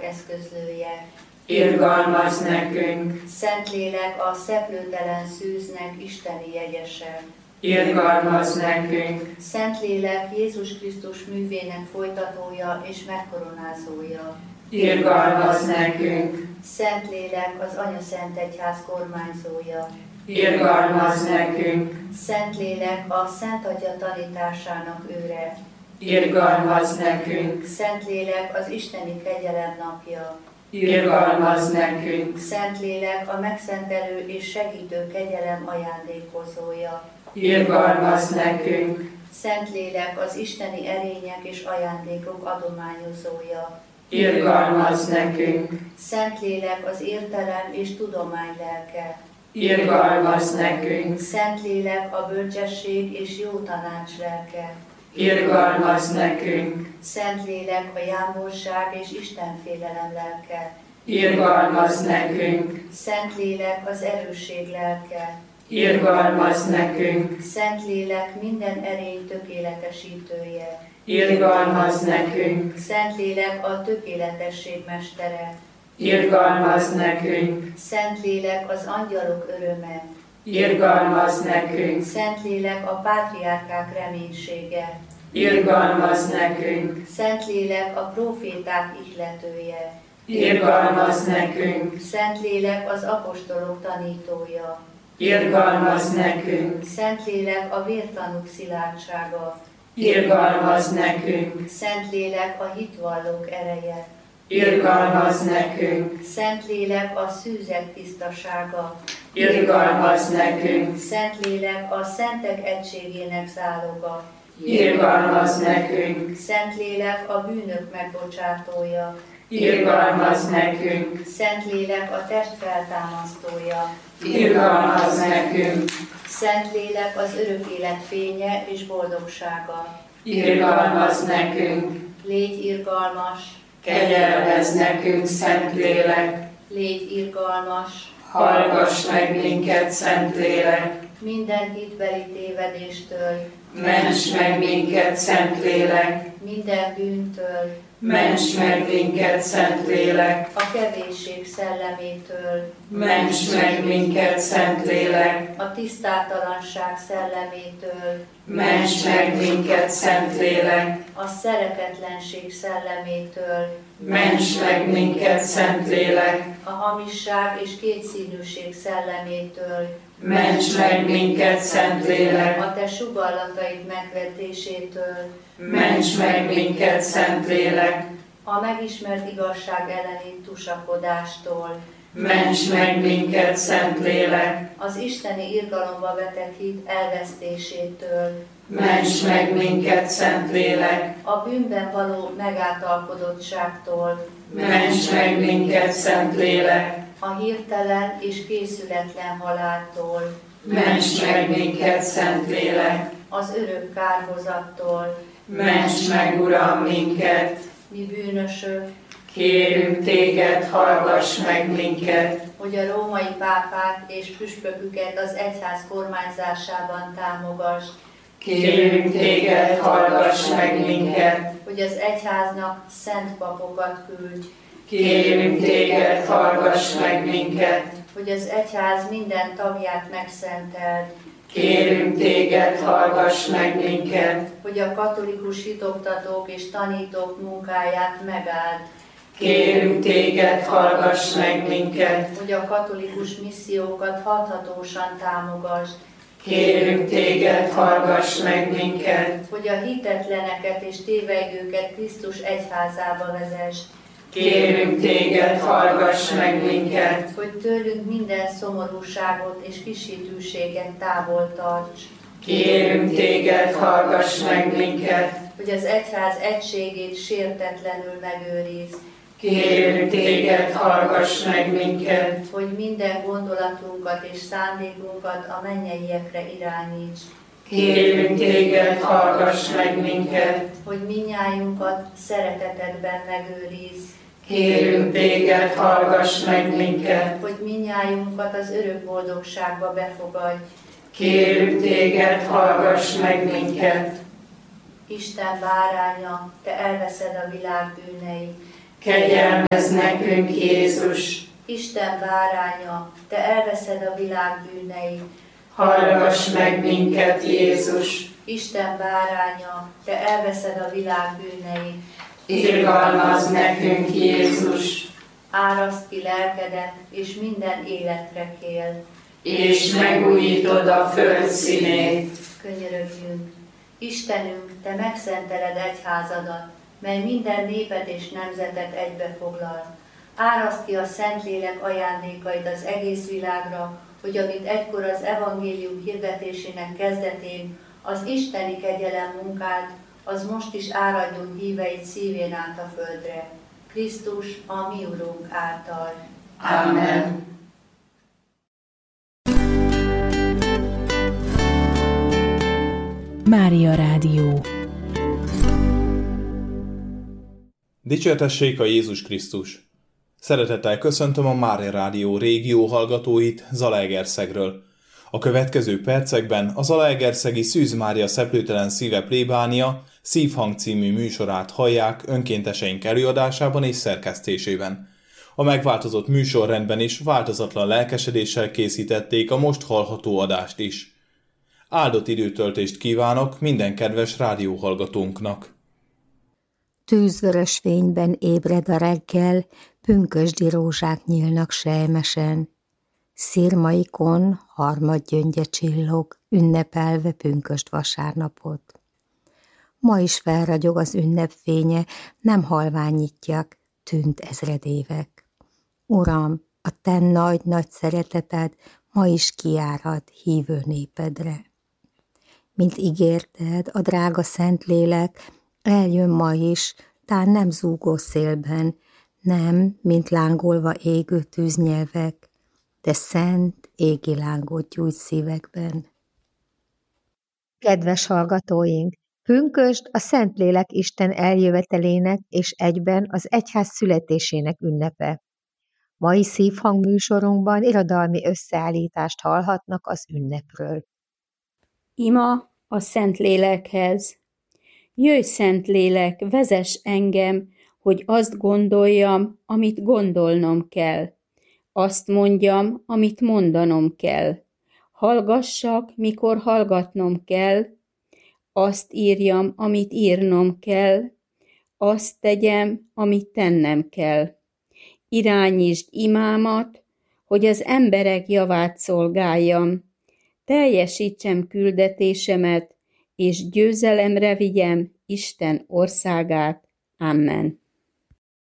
eszközlője. Irgalmazz nekünk! Szentlélek a szeplőtelen szűznek isteni jegyese. Irgalmazz nekünk! Szentlélek Jézus Krisztus művének folytatója és megkoronázója. Irgalmazz nekünk! Szentlélek az Anya-Szent Egyház kormányzója. Irgalmazz nekünk! Szentlélek a Szent Atya tanításának őre. Irgalmazz nekünk! Szentlélek az isteni kegyelem napja. Irgalmazz nekünk! Szentlélek a megszentelő és segítő kegyelem ajándékozója. Irgalmazz nekünk! Szentlélek az isteni erények és ajándékok adományozója. Irgalmazz nekünk! Szentlélek az értelem és tudomány lelke. Irgalmazz nekünk! Szentlélek a bölcsesség és jó tanács lelke. Irgalmazz nekünk! Szentlélek a jámborság és istenfélelem lelke. Irgalmazz nekünk! Szentlélek az erősség lelke. Irgalmazz nekünk! Szentlélek minden erény tökéletesítője. Irgalmazz nekünk! Szentlélek a tökéletesség mestere. Irgalmazz nekünk! Szentlélek az angyalok öröme. Irgalmazz nekünk! Szentlélek a pátriárkák reménysége. Irgalmazz nekünk! Szentlélek a próféták ihletője. Irgalmazz nekünk! Szentlélek az apostolok tanítója. Irgalmazz nekünk! Szentlélek a vértanúk szilárdsága. Irgalmazz nekünk! Szentlélek a hitvallók ereje. Irgalmazz nekünk! Szentlélek a szűzek tisztasága. Irgalmazz nekünk! Szentlélek a szentek egységének záloga. Irgalmazz nekünk! Szentlélek a bűnök megbocsátója. Irgalmazz nekünk! Szentlélek a test feltámasztója. Irgalmazz nekünk! Szentlélek az örök élet fénye és boldogsága. Irgalmazz nekünk! Légy irgalmas, Kegyelmezz nekünk, Szentlélek! légy irgalmas, Hallgass meg minket, Szentlélek! minden hitbeli tévedéstől, Ments meg minket, Szentlélek! minden bűntől, Ments meg minket, Szentlélek! a kevésség szellemétől, Ments meg minket, Szentlélek! a tisztátalanság szellemétől, Ments meg minket, Szentlélek! a szeretetlenség szellemétől, Ments meg minket, Szentlélek! a hamisság és kétszínűség szellemétől, Ments meg minket, Szentlélek! a te sugallataid megvetésétől, Ments meg minket, Szentlélek! a megismert igazság elleni tusakodástól, Ments meg minket, Szentlélek! az isteni irgalomba vetett hit elvesztésétől, Ments meg minket, Szentlélek! a bűnben való megátalkodottságtól, Ments meg minket, Szentlélek! a hirtelen és készületlen haláltól, Ments meg minket, Szentlélek! az örök kárhozattól. Ments meg, Uram, minket! Mi bűnösök, Kérünk téged, hallgass meg minket! hogy a római pápát és püspöküket az egyház kormányzásában támogass, Kérünk téged, hallgass meg minket! hogy az egyháznak szent papokat küldj, Kérünk téged, hallgass meg minket! hogy az egyház minden tagját megszenteld, Kérünk téged, hallgass meg minket! hogy a katolikus hitoktatók és tanítók munkáját megáld, Kérünk téged, hallgass meg minket! hogy a katolikus missziókat hathatósan támogasd, Kérünk téged, hallgass meg minket! hogy a hitetleneket és tévegőket Krisztus egyházába vezesd, Kérünk téged, hallgass meg minket! hogy tőlünk minden szomorúságot és kisítőséget távol tarts, Kérünk téged, hallgass meg minket! hogy az egyház egységét sértetlenül megőrizd, Kérünk téged, hallgass meg minket! hogy minden gondolatunkat és szándékunkat a mennyeiekre irányíts, Kérünk téged, hallgass meg minket! hogy minnyájunkat szeretetedben megőrizd, Kérünk téged, hallgass meg minket! hogy minnyájunkat az örök boldogságba befogadj. Kérünk téged, hallgass meg minket! Isten báránya, te elveszed a világ bűneit, Kegyelmezz nekünk, Jézus! Isten báránya, te elveszed a világ bűneit. Hallgass meg minket, Jézus! Isten báránya, te elveszed a világ bűneit. Irgalmazz nekünk, Jézus! Áraszd ki lelkedet, és minden életre kél. És megújítod a föld színét. Könyörögjünk! Istenünk, te megszenteled egyházadat, mely minden népet és nemzetet egybefoglal. Áraszd ki a Szentlélek ajándékait az egész világra, hogy amit egykor az evangélium hirdetésének kezdetén az isteni kegyelem munkált, az most is áradjon híveit szívén át a földre. Krisztus, a mi Urunk által. Amen. Mária Rádió. Dicsértessék a Jézus Krisztus! Szeretettel köszöntöm a Mária Rádió régió hallgatóit Zalaegerszegről. A következő percekben a zalaegerszegi Szűz Mária Szeplőtelen Szíve plébánia Szívhang című műsorát hallják önkénteseink előadásában és szerkesztésében. A megváltozott műsorrendben is változatlan lelkesedéssel készítették a most hallható adást is. Áldott időtöltést kívánok minden kedves rádióhallgatónknak! Tűzvörös fényben ébred a reggel, pünkösdi rózsák nyílnak sejmesen. Szirmaikon harmadgyöngye csillog, ünnepelve pünkösd vasárnapot. Ma is felragyog az ünnepfénye, nem halványítják, tűnt ezredévek. Uram, a te nagy-nagy szereteted ma is kiárad hívő népedre. Mint ígérted, a drága Szentlélek eljön ma is, tán nem zúgó szélben, nem, mint lángolva égő tűznyelvek, de szent, égi lángot gyújt szívekben. Kedves hallgatóink! Pünkösd a Szentlélek Isten eljövetelének és egyben az egyház születésének ünnepe. Mai Szívhang műsorunkban irodalmi összeállítást hallhatnak az ünnepről. Ima a Szentlélekhez. Jöjj, Szentlélek, vezess engem, hogy azt gondoljam, amit gondolnom kell. Azt mondjam, amit mondanom kell. Hallgassak, mikor hallgatnom kell. Azt írjam, amit írnom kell. Azt tegyem, amit tennem kell. Irányítsd imámat, hogy az emberek javát szolgáljam. Teljesítsem küldetésemet, és győzelemre vigyem Isten országát. Amen.